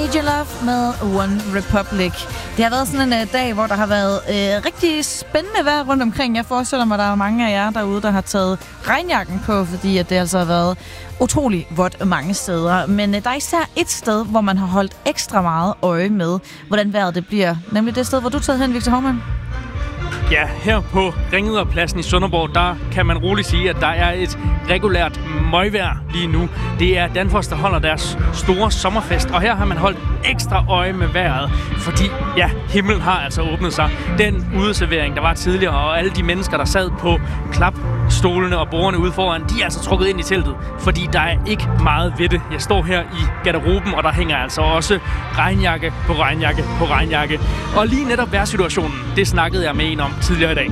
Need Your Love med One Republic. Det har været sådan en dag, hvor der har været rigtig spændende vejr rundt omkring. Jeg forestiller mig, at der er mange af jer derude, der har taget regnjakken på, fordi at det altså har været utrolig vådt mange steder. Men der er især et sted, hvor man har holdt ekstra meget øje med, hvordan vejret det bliver. Nemlig det sted, hvor du er taget hen, Victor Hovmand. Ja, her på Ringriderpladsen i Sønderborg, der kan man roligt sige, at der er et regulært møgvejr lige nu. Det er Danfoss, der holder deres store sommerfest, og her har man holdt ekstra øje med vejret, fordi ja, himlen har altså åbnet sig. Den udeservering, der var tidligere, og alle de mennesker, der sad på klapstolene og bordene ude foran, de er altså trukket ind i teltet, fordi der er ikke meget ved det. Jeg står her i garderoben, og der hænger altså også regnjakke på regnjakke på regnjakke. Og lige netop vejrsituationen, det snakkede jeg med en om tidligere i dag.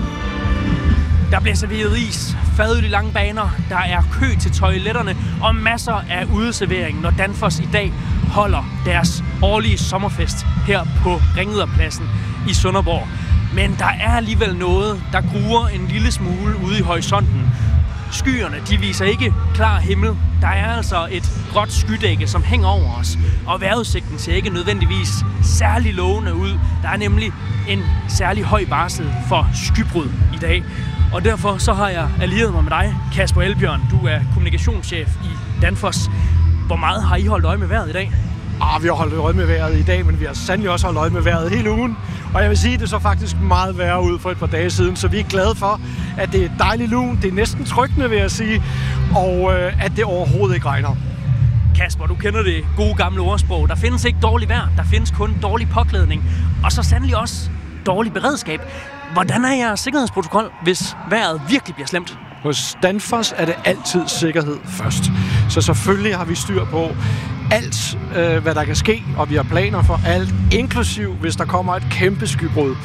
Der bliver serveret is, fadøl i lange baner, der er kø til toiletterne og masser af udeservering, når Danfoss i dag holder deres årlige sommerfest her på Ringriderpladsen i Sønderborg. Men der er alligevel noget, der gruer en lille smule ude i horisonten. Skyerne, de viser ikke klar himmel. Der er altså et gråt skydække, som hænger over os. Og vejrudsigten ser ikke nødvendigvis særlig lovende ud. Der er nemlig en særlig høj varsel for skybrud i dag. Og derfor så har jeg allieret mig med dig, Kasper Elbjørn. Du er kommunikationschef i Danfoss. Hvor meget har I holdt øje med vejret i dag? Vi har holdt øje med vejret i dag, men vi har sandelig også holdt øje med vejret hele ugen. Og jeg vil sige, at det så faktisk meget værre ud for et par dage siden, så vi er glade for, at det er dejligt lun. Det er næsten trykkende, vil jeg sige, og at det overhovedet ikke regner. Kasper, du kender det gode gamle ordsprog. Der findes ikke dårligt vejr, der findes kun dårlig påklædning, og så sandelig også dårlig beredskab. Hvordan er jeres sikkerhedsprotokol, hvis vejret virkelig bliver slemt? Hos Danfoss er det altid sikkerhed først. Så selvfølgelig har vi styr på alt, hvad der kan ske, og vi har planer for alt, inklusiv hvis der kommer et kæmpe skybrud.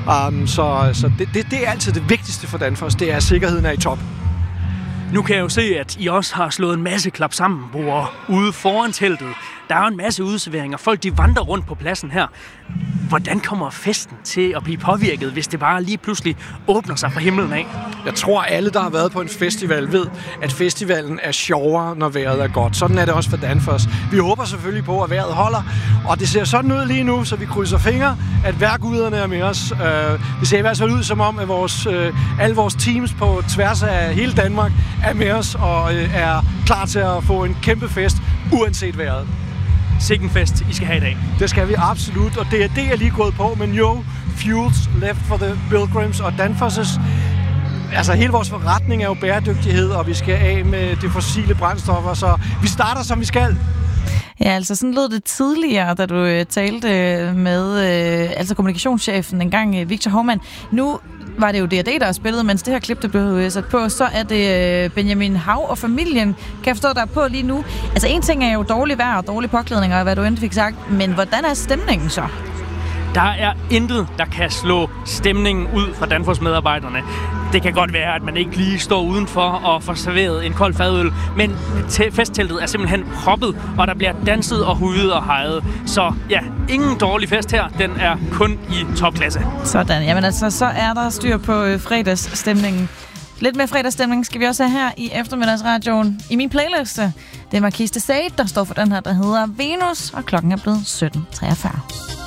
Så det er altid det vigtigste for Danfoss, det er, at sikkerheden er i top. Nu kan jeg jo se, at I også har slået en masse klap sammen ude foran teltet. Der er jo en masse udeserveringer. Folk de vandrer rundt på pladsen her. Hvordan kommer festen til at blive påvirket, hvis det bare lige pludselig åbner sig fra himlen af? Jeg tror, alle, der har været på en festival, ved, at festivalen er sjovere, når vejret er godt. Sådan er det også for Danfoss. Vi håber selvfølgelig på, at vejret holder, og det ser sådan ud lige nu, så vi krydser fingre, at vejrguderne er med os. Det ser i hvert fald ud som om, at alle vores teams på tværs af hele Danmark er med os og er klar til at få en kæmpe fest, uanset vejret. Sikken fest, I skal have i dag. Det skal vi absolut, og det er lige gået på, men jo, fuels left for the pilgrims, og Danfoss' altså hele vores forretning er jo bæredygtighed, og vi skal af med de fossile brændstoffer, så vi starter, som vi skal. Ja, altså sådan lød det tidligere, da du talte med altså kommunikationschefen engang, Victor Hovmand. Nu var det jo D&D, der har spillet, mens det her klip, der blev sat på, så er det Benjamin Hav og familien, kan jeg forstå, der er på lige nu. Altså en ting er jo dårlig vejr og dårlig påklædning, og hvad du endelig fik sagt, men hvordan er stemningen så? Der er intet, der kan slå stemningen ud fra Danfoss-medarbejderne. Det kan godt være, at man ikke lige står udenfor og får serveret en kold fadøl, men festteltet er simpelthen proppet, og der bliver danset og hudet og hejet. Så ja, ingen dårlig fest her. Den er kun i topklasse. Sådan, jamen altså, så er der styr på fredagsstemningen. Lidt mere fredagsstemning skal vi også have her i eftermiddagsradioen. I min playliste, det er Marquis de Sade, der står for den her, der hedder Venus, og klokken er blevet 17:43.